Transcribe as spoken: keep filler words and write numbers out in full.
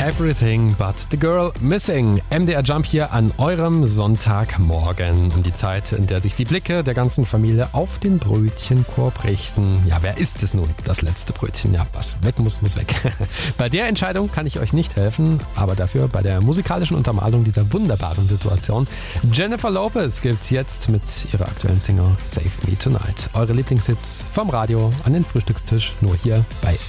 Everything but the Girl Missing. M D R Jump hier an eurem Sonntagmorgen. Um die Zeit, in der sich die Blicke der ganzen Familie auf den Brötchenkorb richten. Ja, wer ist es nun? Das letzte Brötchen. Ja, was weg muss, muss weg. Bei der Entscheidung kann ich euch nicht helfen, aber dafür bei der musikalischen Untermalung dieser wunderbaren Situation. Jennifer Lopez gibt's jetzt mit ihrer aktuellen Single Save Me Tonight. Eure Lieblingshits vom Radio an den Frühstückstisch, nur hier bei